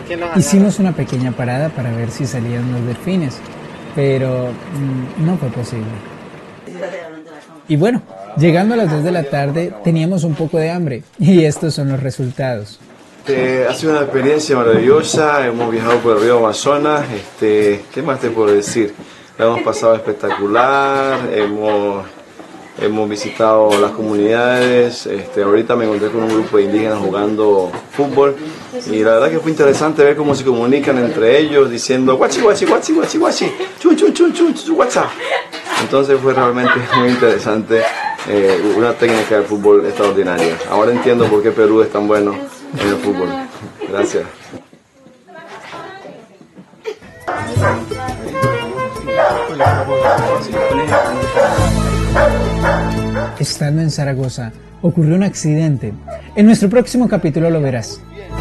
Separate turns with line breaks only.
Hicimos una pequeña parada para ver si salían los delfines, pero no fue posible. Y bueno, llegando a las 2 de la tarde teníamos un poco de hambre y estos son los resultados.
Ha sido una experiencia maravillosa, hemos viajado por el río Amazonas, ¿qué más te puedo decir? La hemos pasado espectacular, hemos visitado las comunidades, ahorita me encontré con un grupo de indígenas jugando fútbol y la verdad que fue interesante ver cómo se comunican entre ellos diciendo guachi, guachi, guachi, guachi, guachi, chun, chun, chun, chun, chun, guacha. Entonces fue realmente muy interesante, una técnica de fútbol extraordinaria. Ahora entiendo por qué Perú es tan bueno en el fútbol. Gracias.
Estando en Zaragoza, ocurrió un accidente. En nuestro próximo capítulo lo verás.